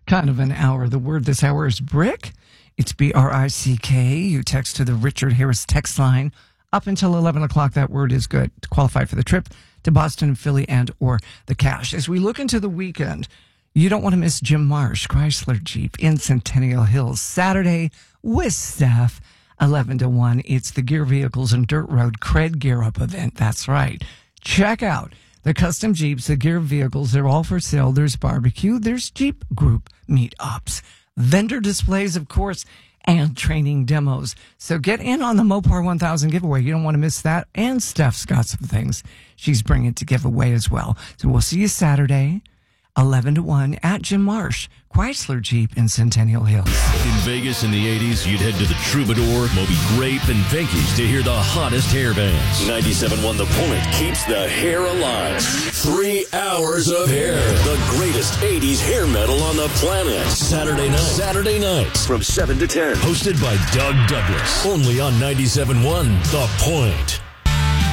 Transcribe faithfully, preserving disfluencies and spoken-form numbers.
kind of an hour. The word this hour is brick. It's B R I C K. You text to the Richard Harris text line. Up until eleven o'clock, that word is good to qualify for the trip to Boston, Philly, and or the cash. As we look into the weekend, you don't want to miss Jim Marsh, Chrysler Jeep in Centennial Hills, Saturday with staff, eleven to one. It's the Gear Vehicles and Dirt Road Cred Gear Up event. That's right. Check out the custom Jeeps, the Gear Vehicles. They're all for sale. There's barbecue. There's Jeep group meetups, vendor displays, of course, and training demos. So get in on the Mopar one thousand giveaway. You don't want to miss that. And Steph's got some things she's bringing to give away as well. So we'll see you Saturday, eleven to one at Jim Marsh, Chrysler Jeep in Centennial Hills. In Vegas in the eighties, you'd head to the Troubadour, Moby Grape, and Venky's to hear the hottest hair bands. ninety-seven point one The Point keeps the hair alive. Three hours of hair. The greatest eighties hair metal on the planet. Saturday night. Saturday nights from seven to ten. Hosted by Doug Douglas. Only on ninety-seven point one The Point.